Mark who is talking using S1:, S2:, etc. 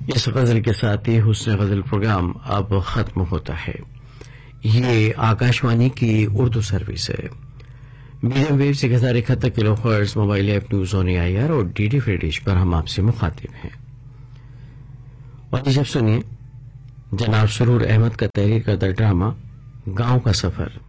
S1: इस गजल के साथ ही हुस्न गजल प्रोग्राम अब खत्म होता है। ये आकाशवाणी की उर्दू सर्विस है। Medium wave 1071 kilohertz mobile app news on AIR और डीडी फ्री डिश पर हम आपसे मुखातिब हैं। और जब सुनिए जनाब सुरूर अहमद का तहरीर करदा ड्रामा गांव का सफर।